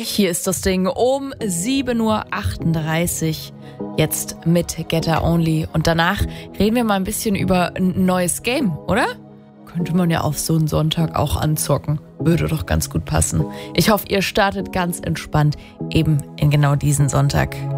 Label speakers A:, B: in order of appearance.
A: Hier ist das Ding um 7:38 Uhr. Jetzt mit Getter Only. Und danach reden wir mal ein bisschen über ein neues Game, oder? Könnte man ja auf so einen Sonntag auch anzocken. Würde doch ganz gut passen. Ich hoffe, ihr startet ganz entspannt eben in genau diesen Sonntag.